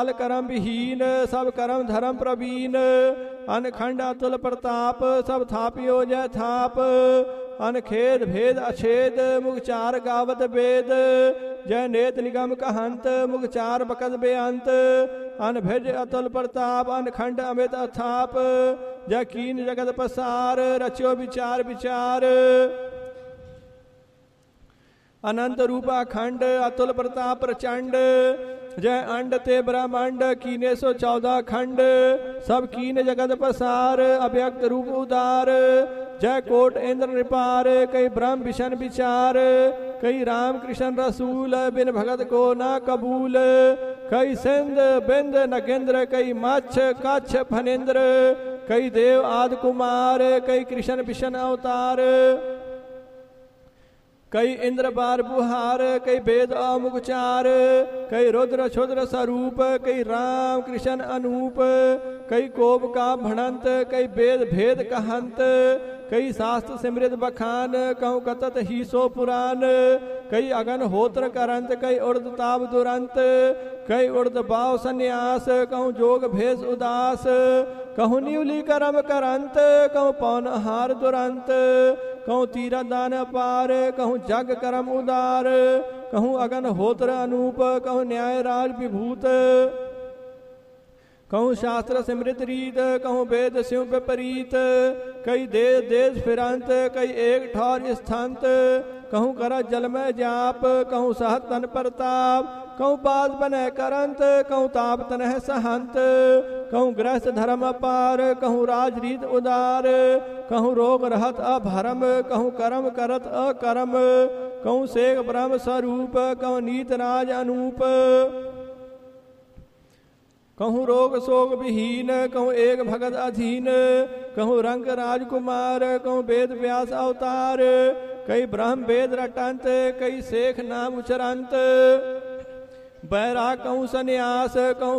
करम विहीन सब करम धर्म प्रवीण अनखंड अतुल प्रताप सब थापियो जय थाप अनखेद भेद अछेद मुखचार गावत वेद जय नेत निगम कहंत मुखचार बकद बेअंत अनभिज अतुल प्रताप अनखंड अमित अथाप जय कीन जगत पसार रचो विचार विचार अनंत रूपा खंड अतुल प्रताप प्रचंड जय अंड ते ब्रह्मांड कीने 114 खंड सब कीन जगत पसार अव्यक्त रूप उदार जय कोट इंद्र निपार कई ब्रह्म विशन विचार कई राम कृष्ण रसूल बिन भगत को ना कबूल कई सिंध बिंद नगेंद्र कई मच्छ कच्छ फनेन्द्र कई देव आदि कुमार कई कृष्ण विशन अवतार कई इंद्र बार बुहार कई वेद अमुखचार कई रुद्र क्षुद्र स्वरूप कई राम कृष्ण अनूप कई कोप का भणंत कई वेद भेद कहंत कई शास्त्र सिमृत बखान कहूँ कतत ही सो पुराण कई अगन होत्र करंत कई उर्द ताप दुरंत कई उर्द भाव संन्यास कहूँ जोग भेष उदास कहूँ न्यूली करम करंत कहूँ पौन हार दुरंत कहूँ तीरा दान पार कहूँ जग करम उदार कहूँ अगन होत्र अनूप कहूँ न्याय राज विभूत कहूँ शास्त्र सिमृत रीत कहूँ वेद शिव विपरीत कई देश देश फिरंत कई एक ठौर स्थांत कहूँ कर जल में जाप कहूँ सहत तन प्रताप कहूँ पास बने करंत कहूँ ताप तनह सहंत कहूँ ग्रस्त धर्म पार कहूँ राज रीत उदार कहूँ रोग रहत अभरम कहूँ कर्म करत अकर्म कहूँ सेक ब्रह्म स्वरूप कहूँ नीत राज अनूप कहूँ रोग शोक विहीन कहूँ एक भगत अधीन कहूँ रंग राजकुमार कहूँ वेद व्यास अवतार कई ब्रह्म वेद रटंत कई शेख नाम उचरंत बैरा कहूँ संन्यास कहूँ